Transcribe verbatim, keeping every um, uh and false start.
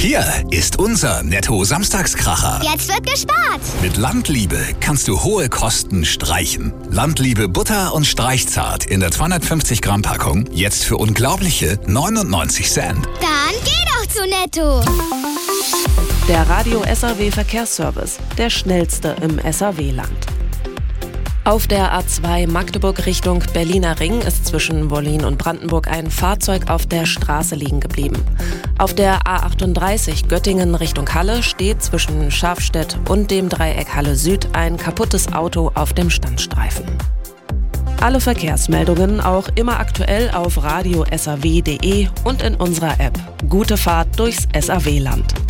Hier ist unser Netto-Samstagskracher. Jetzt wird gespart. Mit Landliebe kannst du hohe Kosten streichen. Landliebe Butter und Streichzart in der zweihundertfünfzig Gramm Packung jetzt für unglaubliche neunundneunzig Cent. Dann geh doch zu Netto. Der Radio S R W Verkehrsservice, der schnellste im S R W-Land. Auf der A zwei Magdeburg Richtung Berliner Ring ist zwischen Wollin und Brandenburg ein Fahrzeug auf der Straße liegen geblieben. Auf der A achtunddreißig Göttingen Richtung Halle steht zwischen Schafstedt und dem Dreieck Halle Süd ein kaputtes Auto auf dem Standstreifen. Alle Verkehrsmeldungen auch immer aktuell auf radio s r w punkt d e und in unserer App. Gute Fahrt durchs S R W-Land.